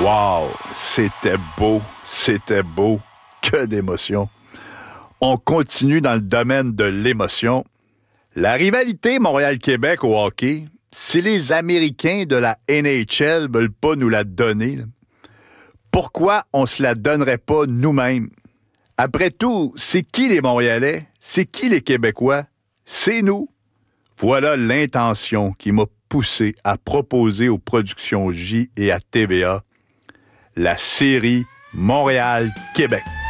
Wow, c'était beau, c'était beau. Que d'émotion. On continue dans le domaine de l'émotion. La rivalité Montréal-Québec au hockey, si les Américains de la NHL ne veulent pas nous la donner, pourquoi on ne se la donnerait pas nous-mêmes? Après tout, c'est qui les Montréalais? C'est qui les Québécois? C'est nous. Voilà l'intention qui m'a poussé à proposer aux productions J et à TVA la série Montréal-Québec.